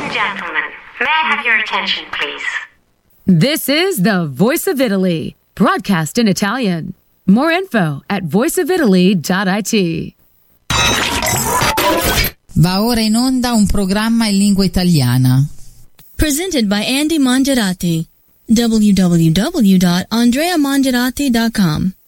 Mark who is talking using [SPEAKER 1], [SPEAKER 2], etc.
[SPEAKER 1] and gentlemen, may I have your attention, please?
[SPEAKER 2] This is the Voice of Italy, broadcast in Italian. More info at voiceofitaly.it.
[SPEAKER 3] Va ora in onda un programma in lingua italiana.
[SPEAKER 4] Presented by Andy Mangiarati. www.andreamangiarati.com